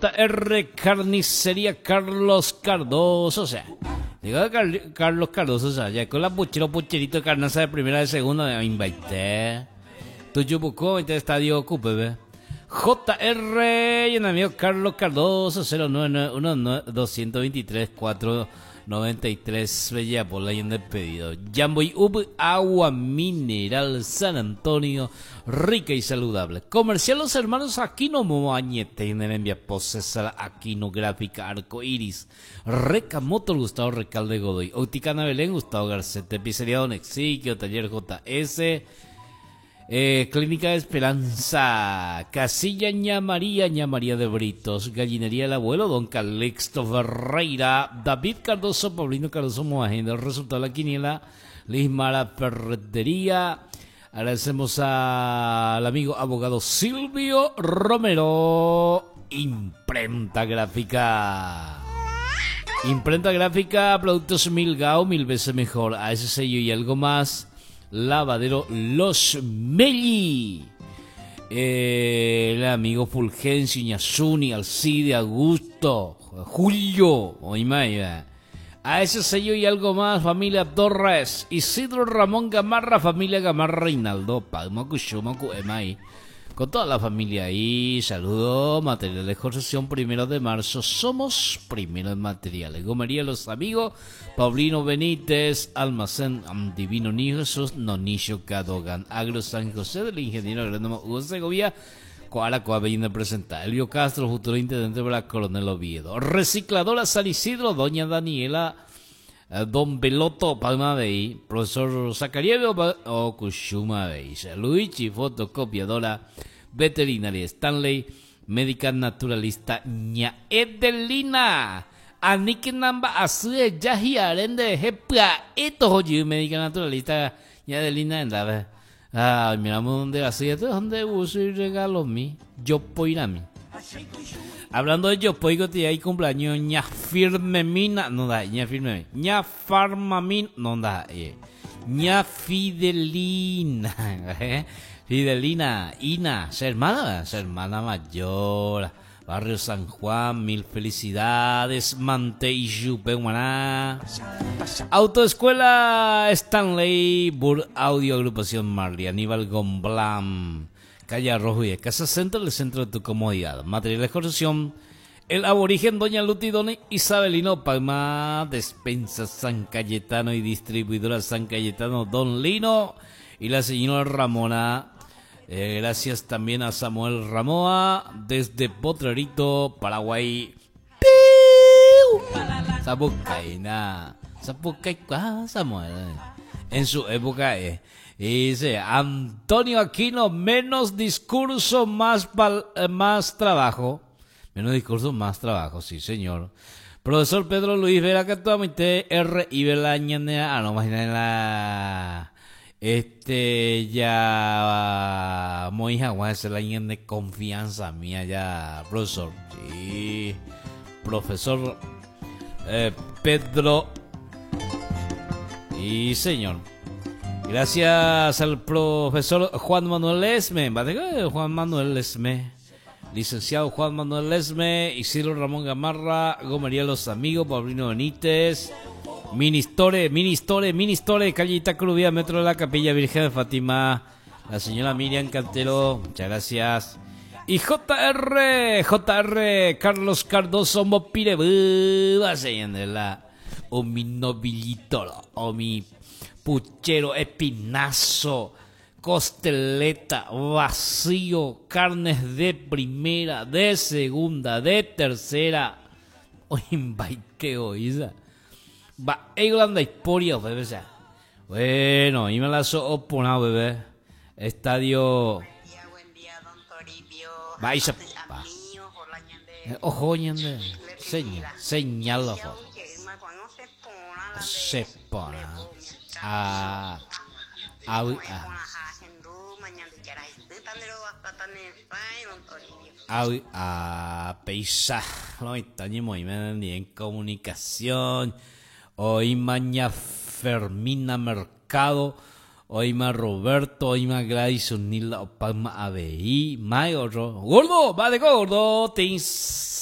JR Carnicería Carlos Cardoso, o sea, digo Carlos Cardoso, o sea, ya con la pucherito de carnaza de primera de segunda me invité. Tu yubuco en el estadio Cupe, JR y el amigo Carlos Cardoso 091223-493 Bella por la y en el pedido. Jamboy Ub agua mineral San Antonio, rica y saludable. Comercial Los Hermanos Aquino Moañete en el envía posesa Aquino Gráfica Arco Iris. Reca Motor Gustavo Recalde Godoy. Óptica Belén Gustavo Garcete. Pizzería Don Exiquio. Taller JS. Clínica de Esperanza, Casilla Ña María de Britos, Gallinería El Abuelo, Don Calixto Ferreira, David Cardoso, Paulino Cardoso Moagenda, el resultado de la quiniela, Lismara Ferretería. Agradecemos al amigo abogado Silvio Romero, Imprenta Gráfica. Imprenta Gráfica, productos Milgao, 1000 veces mejor, a ese sello y algo más. Lavadero Los Melli, el amigo Fulgencio, Iñazuni, Alcide, Augusto, Julio, Oimaya. A ese sello y algo más, familia Torres, Isidro Ramón Gamarra, familia Gamarra Reinaldo, Palmo Cuchumacu, Emay. Con toda la familia ahí, saludo, material de construcción, 1 de marzo, somos primero en materiales. Gomería Los Amigos, Paulino Benítez, Almacén Divino Niño Jesús, Nonillo Cadogan, Agro San José del ingeniero agrónomo Hugo Segovia, Coaracoa Bellina presenta, Elio Castro, futuro intendente de la Coronel Oviedo, Recicladora San Isidro, Doña Daniela, Don Beloto Palma Bay, Profesor Zacariego o Cushuma Bay, Luigi Fotocopiadora Veterinaria Stanley, Médica Naturalista Ña Edelina, Anike Namba Asue Yahi Arende Jepia, esto hoy Médica Naturalista Ña Edelina en la vez. Ay, miramos donde así, esto es donde uso y regalo mi, yo poirami. Hablando de yo, pues que hay cumpleaños ña firme mina, no da, ña firme, ña farmamin, no da, ña fidelina, fidelina, Ina, su hermana mayor, barrio San Juan, 1000 felicidades, Mante y Yupe, Humaná. Autoescuela Stanley, Bur Audio Agrupación Marley, Aníbal Gomblam. Calle Arrojo y de Casa Centro, el centro de tu comodidad. Material de construcción, el aborigen Doña Lutidone Isabelino Palma, Despensa San Cayetano y distribuidora San Cayetano Don Lino y la señora Ramona. Gracias también a Samuel Ramoa desde Potrerito, Paraguay. Sapucaina, Samuel. En su época y dice Antonio Aquino, menos discurso, más trabajo. Menos discurso, más trabajo, sí señor. Profesor Pedro Luis Vera Catuamite, R. Ibelañanea, no más la ya muy jaguar es la de confianza mía ya, profesor. Sí, profesor Pedro y señor. Gracias al profesor Juan Manuel Lesme, licenciado Juan Manuel Lesme, Isidro Ramón Gamarra, Gomería Los Amigos, Paulino Benítez, Ministore, calle Itacurubía, Metro de la Capilla Virgen de Fátima, la señora Miriam Cantero, muchas gracias. Y JR Carlos Cardoso Mopire, o mi nobilito, o mi puchero, espinazo, costeleta, vacío, carnes de primera, de segunda, de tercera. Oye, oiza. Va, Eglanda Historia, bebé. Bueno, y me la opona, bebé. Estadio. Buen día, don Toribio. Vais a. Ojo, ñande. Señal, ojo. Se pone. Peisa, no estamos en comunicación. Hoy mañana Fermina Mercado, hoy más Roberto, hoy más Gladys Unila Palma ABI, Mayo, gordo, va de gordo, tins.